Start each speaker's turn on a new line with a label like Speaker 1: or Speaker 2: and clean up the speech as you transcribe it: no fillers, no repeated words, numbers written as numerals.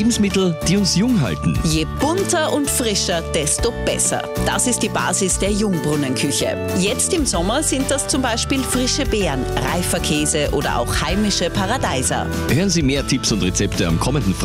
Speaker 1: Lebensmittel, die uns jung halten.
Speaker 2: Je bunter und frischer, desto besser. Das ist die Basis der Jungbrunnen-Küche. Jetzt im Sommer sind das zum Beispiel frische Beeren, reifer Käse oder auch heimische Paradeiser.
Speaker 1: Hören Sie mehr Tipps und Rezepte am kommenden Freitag